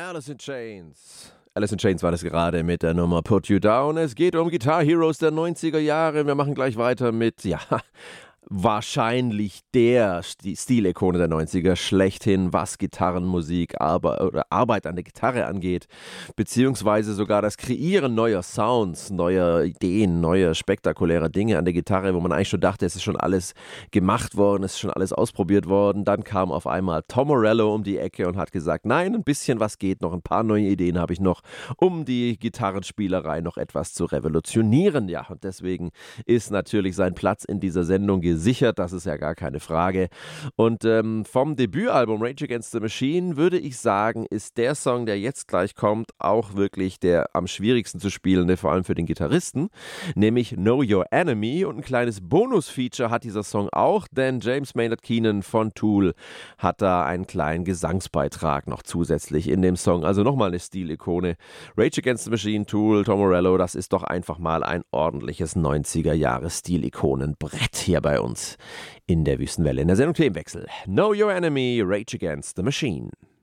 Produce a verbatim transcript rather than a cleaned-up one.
Alice in Chains. Alice in Chains war das gerade mit der Nummer Put You Down. Es geht um Guitar Heroes der neunziger Jahre. Wir machen gleich weiter mit, ja, wahrscheinlich der Stilikone der neunziger schlechthin, was Gitarrenmusik aber, oder Arbeit an der Gitarre angeht, beziehungsweise sogar das Kreieren neuer Sounds, neuer Ideen, neuer spektakulärer Dinge an der Gitarre, wo man eigentlich schon dachte, es ist schon alles gemacht worden, es ist schon alles ausprobiert worden. Dann kam auf einmal Tom Morello um die Ecke und hat gesagt, nein, ein bisschen was geht noch, ein paar neue Ideen habe ich noch, um die Gitarrenspielerei noch etwas zu revolutionieren. Ja, und deswegen ist natürlich sein Platz in dieser Sendung gesichert, das ist ja gar keine Frage. Und ähm, vom Debütalbum Rage Against the Machine würde ich sagen, ist der Song, der jetzt gleich kommt, auch wirklich der am schwierigsten zu spielende, vor allem für den Gitarristen, nämlich Know Your Enemy. Und ein kleines Bonus-Feature hat dieser Song auch, denn James Maynard Keenan von Tool hat da einen kleinen Gesangsbeitrag noch zusätzlich in dem Song. Also nochmal eine Stilikone. Rage Against the Machine, Tool, Tom Morello, das ist doch einfach mal ein ordentliches neunziger-Jahre-Stilikonenbrett hier bei uns in der Wüstenwelle. In der Sendung Themenwechsel. Know Your Enemy, Rage Against the Machine.